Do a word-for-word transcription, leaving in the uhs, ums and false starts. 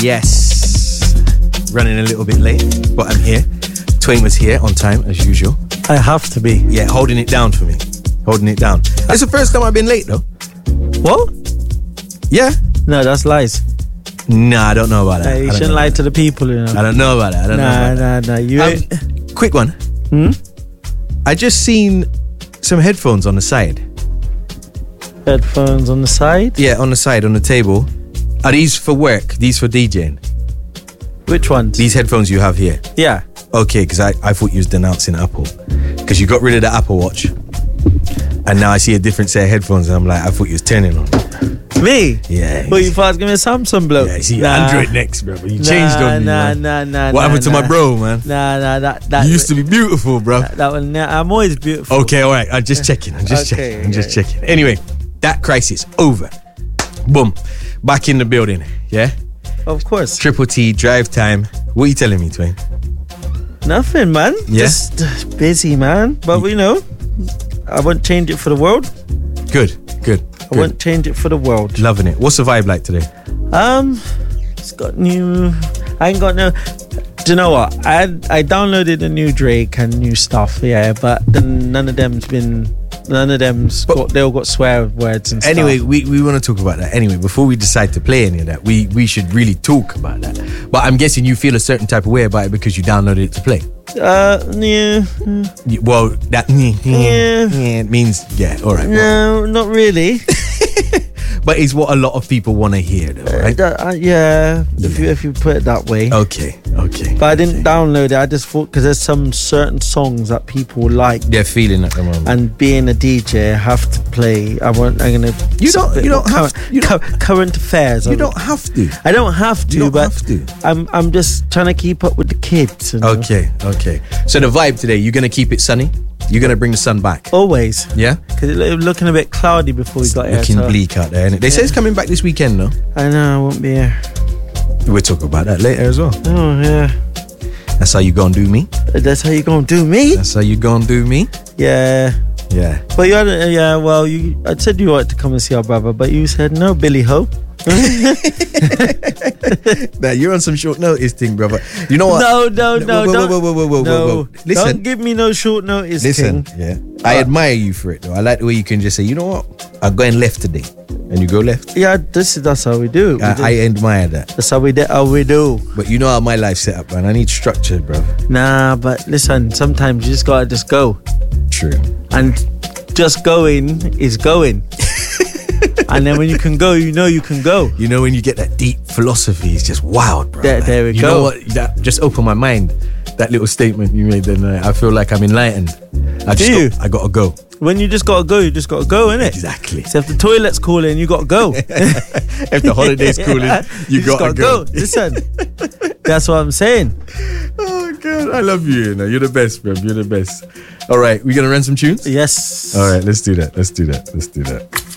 Yes. Running a little bit late, but I'm here. Twain was here on time, as usual. I have to be. Yeah, holding it down for me. Holding it down. It's the first time I've been late, though. What? Yeah. No, that's lies. Nah, I don't know about that. Nah, you I shouldn't lie to the people, you know. I don't know about that. I don't nah, know about nah, that. nah. You Um, ain't. quick one. Hmm? I just seen some headphones on the side. Headphones on the side? Yeah, on the side, on the table. Are these for work? These for DJing? Which ones? These headphones you have here? Yeah. Okay, because I, I thought you was denouncing Apple. Because you got rid of the Apple Watch. And now I see a different set of headphones and I'm like, I thought you was turning on. Me? Yeah. Well, you thought I was giving me a Samsung bloke? Yeah, you see, nah. Android next, bro. You nah, changed on me, nah, man. Nah, nah, What nah, happened to nah. my bro, man? Nah, nah, that... that You used to be beautiful, bro. That, that one, nah, I'm always beautiful. Okay, all right. I'm just checking. I'm just Okay, checking. I'm just yeah. checking. Anyway, that crisis over. Boom. Back in the building. Yeah? Of course. Triple T, drive time. What are you telling me, Twain? Nothing, man. Yeah? Just uh, busy, man. But, you know, I won't change it for the world. Good, good. I won't change it for the world. Loving it. What's the vibe like today? Um, it's got new... I ain't got no... Do you know what? I I downloaded the new Drake and new stuff, yeah, but then none of them's been... None of them's But- got... They all got swear words and Anyway, stuff. we, we want to talk about that. Anyway, before we decide to play any of that, we, we should really talk about that. But I'm guessing you feel a certain type of way about it because you downloaded it to play. Uh, yeah. You- Well, that Yeah. yeah, means, yeah, all right. No, not really. But it's what a lot of people want to hear, though, right? Uh, uh, yeah, if you if you put it that way. Okay, okay. But I didn't download it. I just thought because there's some certain songs that people like, They're feeling at the moment. and being a D J, I have to play. I want. I'm gonna. You don't- bit you don't more have- current, you don't- cur- current affairs. You I- don't have to. I don't have to, You don't but have to. I'm I'm just trying to keep up with the kids. You know? Okay, okay. So the vibe today, you're going to keep it sunny? You're going to bring the sun back? Always. Yeah? Because it was looking a bit cloudy before we got here. Looking so bleak out there, innit? They say it's coming back this weekend, though. I know I won't be here. We'll talk about that later as well. Oh yeah. That's how you gonna do me? That's how you gonna do me? That's how you gonna do me? Yeah. Yeah. But you had, uh, yeah, well, you. I said you wanted to come and see our brother, but you said no, Billy Ho. Now, you're on some short notice thing, brother. You know what? No, no, no, Whoa, whoa, don't. whoa, whoa, whoa, whoa, no, whoa, whoa. Listen. Don't give me no short notice Listen, thing. yeah. I admire you for it, though. I like the way you can just say, you know what? I'm going left today. And you go left. Yeah, this is that's how we do. We I, do. I admire that. That's how we do. How we do. But you know how my life's set up, man. I need structure, bro. Nah, but listen. Sometimes you just gotta just go, True. and just going is going. And then when you can go, you know you can go. You know when you get that deep philosophy, it's just wild, bro. There- Like, there we you go. know what? That just opened my mind. That little statement you made, then uh, I feel like I'm enlightened. I just Do you? Got, I gotta go. When you just gotta go, you just gotta go, innit? Exactly. So if the toilet's calling, you gotta go. If the holiday's cooling, you, just gotta, gotta go. Listen, that's what I'm saying. Oh god, I love you. You know, you're the best, bro. You're the best. All right, we gonna run some tunes. Yes. All right, let's do that. Let's do that. Let's do that.